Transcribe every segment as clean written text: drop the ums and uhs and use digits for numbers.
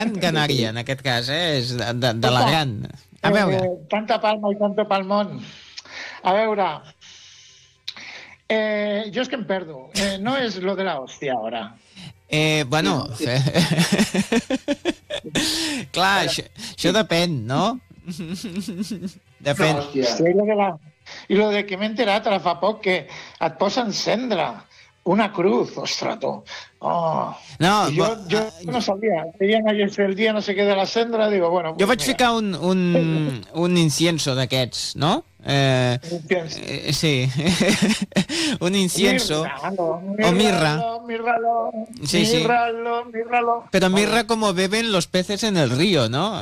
Canària, en aquest cas, és de la gran. A veure. Tanta palma i tanto palmón. A veure, jo és que em perdo. No és lo de la hòstia, ara. Bueno, clar, això depèn, no? Depèn. I lo de que m'he enterat ara fa poc que et posen cendra. Una cruz, ostres, tu. Oh. No, yo no sabía. Querían ayer el día no sé qué de la cendra, digo, bueno... Jo vaig ficar un incienso d'aquests, no? Sí. Un incienso. O mirra. Mirralo. Pero mirra como beben los peces en el río, ¿no?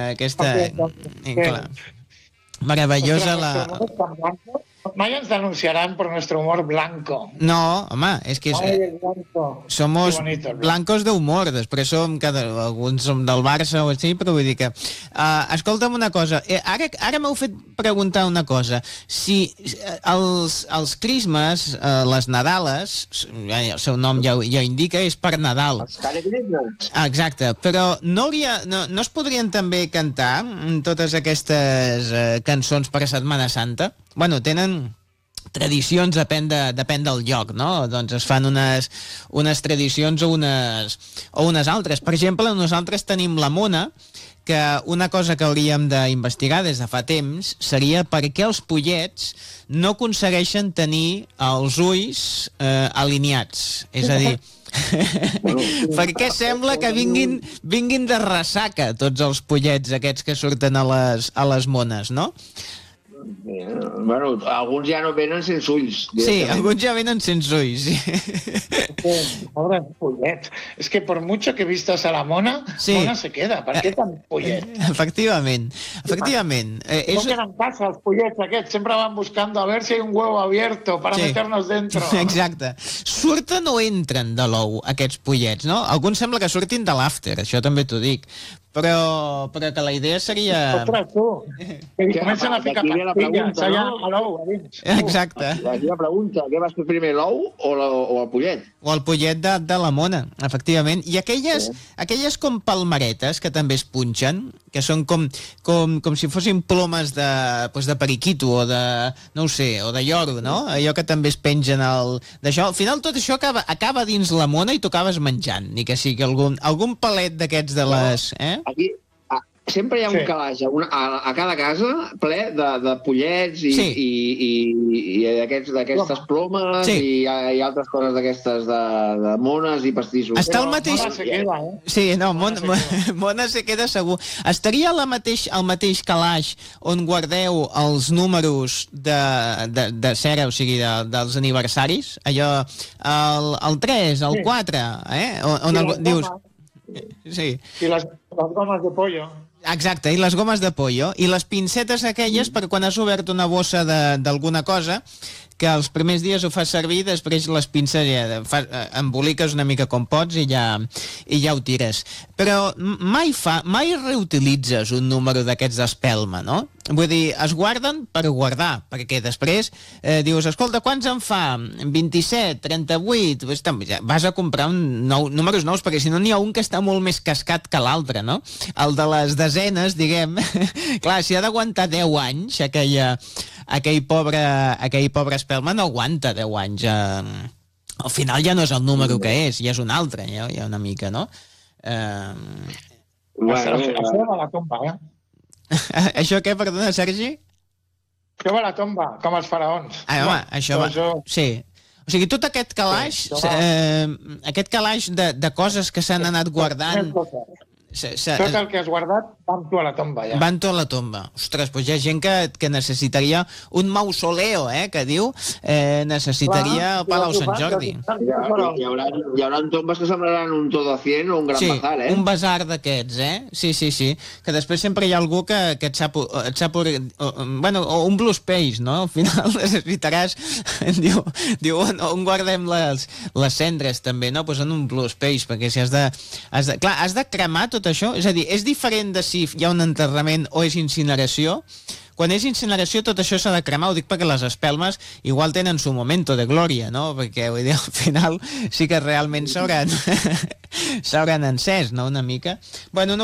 Clar. Maravillosa la... Mai ens denunciaran por nuestro humor blanco. No, home, és que somos blancos de humor, després alguns som del Barça o així, però vull dir que... Escolta'm una cosa, ara m'heu fet preguntar una cosa. Si els crismes, les Nadales, el seu nom ja indica, és per Nadal. Exacte, però no es podrien també cantar totes aquestes cançons per a Setmana Santa? Bueno, tenen tradicions, depèn del lloc, no? Doncs es fan unes tradicions o unes altres. Per exemple, nosaltres tenim la mona, que una cosa que hauríem d'investigar des de fa temps seria per què els pollets no aconsegueixen tenir els ulls alineats. És a dir, per què sembla que vinguin de ressaca tots els pollets aquests que surten a les mones, no? Bueno, alguns ja no venen sense ulls. Sí, alguns ja venen sense ulls. Pobres pollets. És que por mucho que vistas a la mona, mona se queda. Per què tan pollet? Efectivament. No quedan casa, els pollets aquests. Sempre van buscando a ver si hay un huevo abierto para meternos dentro. Exacte. Surten o entren de l'ou, aquests pollets, no? Alguns sembla que surtin de l'after, això també t'ho dic. Però que la idea seria... Ostres, tu, que comencen a ficar pastilles allà a l'ou, a dins. Exacte. Aquí la pregunta, què vas fer primer, l'ou o el pollet? O el pollet de la mona, efectivament. I aquelles com palmeretes que també es punxen, que són com si fossin plomes de periquito o de, no ho sé, o de lloro, no? Allò que també es pengen d'això. Al final tot això acaba dins la mona i t'ho acabes menjant, ni que sigui algun palet d'aquests de les... Aquí sempre hi ha un calaix a cada casa ple de pollets i d'aquestes plomes i altres coses d'aquestes de mones i pastissos. Està el mateix... Mona se queda, Sí, no, mona se queda segur. Estaria al mateix calaix on guardeu els números de cera, o sigui, dels aniversaris? Allò, el 3, el 4, on dius... Sí. I les gomes de pollo. Exacte, i les gomes de pollo. I les pincetes aquelles per quan has obert una bossa d'alguna cosa, que els primers dies ho fas servir, després les pinces emboliques una mica com pots i ja ho tires. Però mai reutilitzes un número d'aquests d'espelma, no? Vull dir, es guarden per guardar, perquè després dius, escolta, quants en fa? 27, 38... Vas a comprar números nous, perquè si no n'hi ha un que està molt més cascat que l'altre, no? El de les desenes, diguem... Clar, si ha d'aguantar 10 anys, aquell pobre espelma no aguanta 10 anys. Al final ja no és el número que és, ja és un altre, ja una mica, no? Això va a la tomba, Això què, perdona, Sergi? Això va a la tomba, com els faraons. Home, això va... Sí. O sigui, tot aquest calaix, de coses que s'han anat guardant... Tot el que has guardat, van tu a la tomba, ja. Van tu a la tomba. Ostres, doncs hi ha gent que necessitaria un mausoleo, que diu, necessitaria el Palau Sant Jordi. Hi haurà tombes que semblaran un todo a 100 o un gran bazar, un bazar d'aquests, Sí. Que després sempre hi ha algú que et sap... Bueno, o un blue space, no? Al final necessitaràs... Diu, on guardem les cendres, també, no? Pues en un blue space, perquè si has de... Clar, has de cremar tot això? És a dir, és diferent de si hi ha un enterrament o és incineració? Quan és incineració tot això s'ha de cremar, ho dic perquè les espelmes igual tenen su momento de glòria, no? Perquè vull dir, al final sí que realment s'hauran encès, no? Una mica. Bueno, no